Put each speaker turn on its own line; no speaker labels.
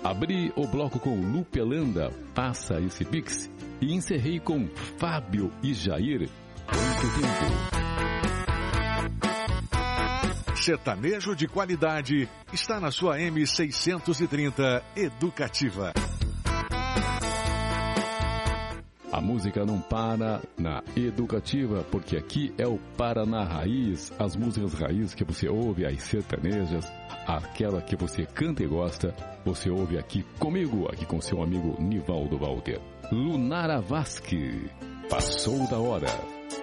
Abri o bloco com Lupe Holanda, Passa Esse Pix, e encerrei com Fábio e Jair, Quanto Tempo.
Sertanejo de qualidade está na sua M630 Educativa.
A música não para na Educativa, porque aqui é o Paraná Raiz, as músicas raiz que você ouve, as sertanejas, aquela que você canta e gosta, você ouve aqui comigo, aqui com seu amigo Nivaldo Walter. Lunara Vasque, Passou da Hora.